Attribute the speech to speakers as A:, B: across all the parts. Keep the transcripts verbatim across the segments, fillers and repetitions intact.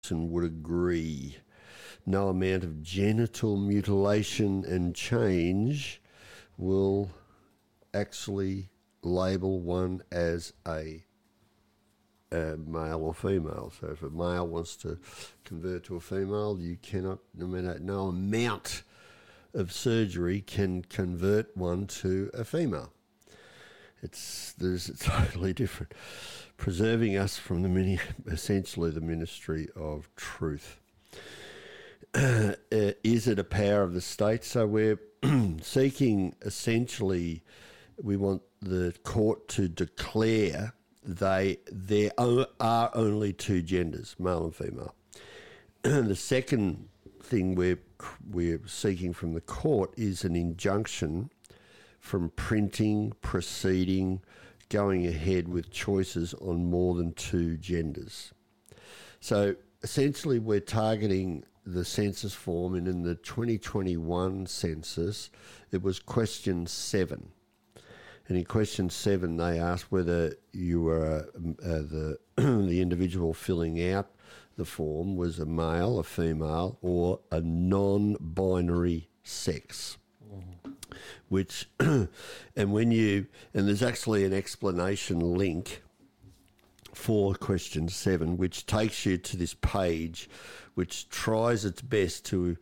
A: would agree. No amount of genital mutilation and change will actually label one as a, a male or female. So if a male wants to convert to a female, you cannot, no matter, no amount of surgery can convert one to a female. It's there's it's totally different. Preserving us from the mini, essentially the ministry of truth. Uh, is it a power of the state? So we're seeking, essentially, we want the court to declare they there are only two genders, male and female. The second thing we're we're seeking from the court is an injunction from printing, proceeding, going ahead with choices on more than two genders. So essentially we're targeting the census form, and in the twenty twenty-one census, it was question seven. And in question seven, they asked whether you were uh, uh, the the individual filling out the form was a male, a female, or a non-binary sex. Mm-hmm. Which, and when you, and there's actually an explanation link for question seven, which takes you to this page, which tries its best to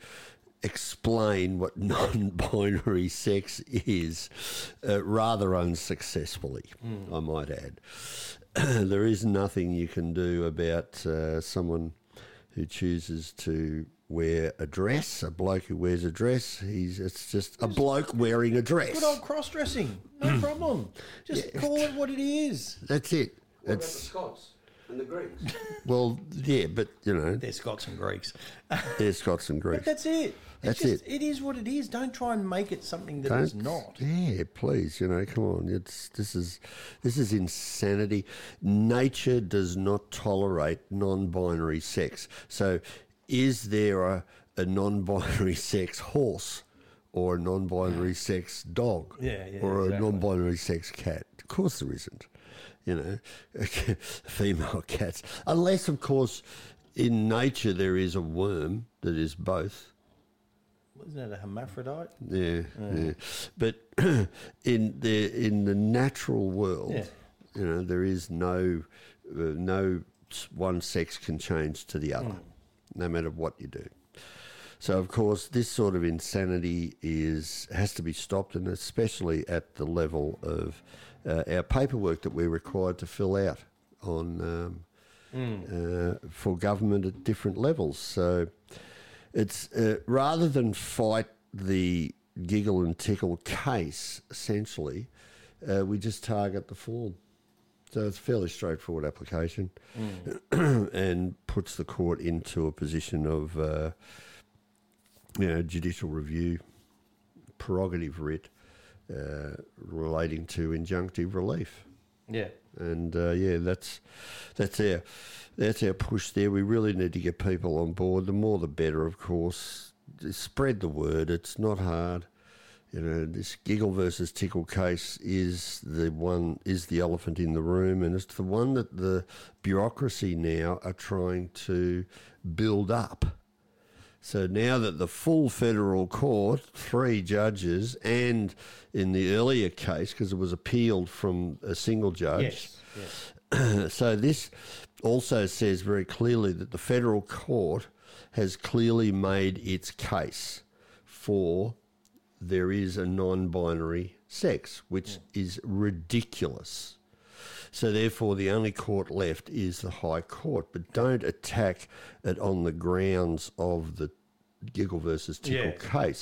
A: explain what non-binary sex is, uh, rather unsuccessfully, mm. I might add. There is nothing you can do about uh, someone who chooses to wear a dress, a bloke who wears a dress. He's It's just a bloke wearing a dress.
B: Good old cross-dressing, no problem. Just yeah. call it what it is.
A: That's it.
C: What
A: That's,
C: about the Scots and the Greeks?
A: Well, yeah, but, you know.
B: They're Scots and Greeks.
A: They're Scots and Greeks.
B: But that's it.
A: That's
B: it's just,
A: it.
B: It is what it is. Don't try and make it something that
A: Don't,
B: is not.
A: Yeah, please, you know, come on. It's this is this is insanity. Nature does not tolerate non-binary sex. So is there a, a non-binary sex horse or a non-binary sex dog
B: yeah, yeah,
A: or
B: exactly.
A: a non-binary sex cat? Of course there isn't. You know, female cats. Unless, of course, in nature there is a worm that is both.
B: Wasn't that a hermaphrodite?
A: Yeah, yeah. yeah. But in the in the natural world,
B: yeah.
A: you know, there is no uh, no one sex can change to the other, mm. no matter what you do. So, of course, this sort of insanity is has to be stopped, and especially at the level of uh, our paperwork that we're required to fill out on um, mm. uh, for government at different levels. So, it's uh, rather than fight the giggle and tickle case, essentially, uh, we just target the form. So it's a fairly straightforward application, mm. and puts the court into a position of Uh, you know, judicial review, prerogative writ, uh, relating to injunctive relief.
B: Yeah.
A: And, uh, yeah, that's that's our, that's our push there. We really need to get people on board. The more the better, of course. Spread the word. It's not hard. You know, this giggle versus tickle case is the one, is the elephant in the room, and it's the one that the bureaucracy now are trying to build up. So now that the full federal court, three judges, and in the earlier case, because it was appealed from a single judge,
B: yes, yes.
A: So this also says very clearly that the federal court has clearly made its case for there is a non-binary sex, which yeah. is ridiculous. So therefore, the only court left is the High Court. But don't attack it on the grounds of the giggle versus tickle
B: yeah.
A: case.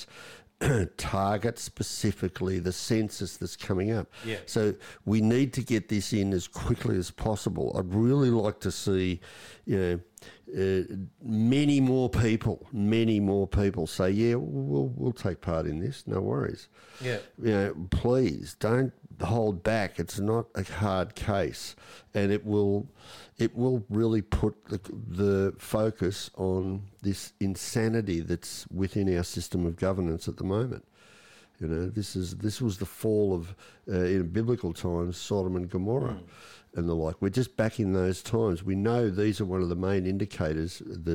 A: Target specifically the census that's coming up.
B: Yeah.
A: So we need to get this in as quickly as possible. I'd really like to see, you know, uh, many more people, many more people say, yeah, we'll we'll take part in this. No worries.
B: Yeah.
A: You know, please don't hold back. It's not a hard case, and it will it will really put the, the focus on this insanity that's within our system of governance at the moment. You know, this is this was the fall of, uh, in biblical times, Sodom and Gomorrah.
B: Mm.
A: And the like. We're just back in those times. We know these are one of the main indicators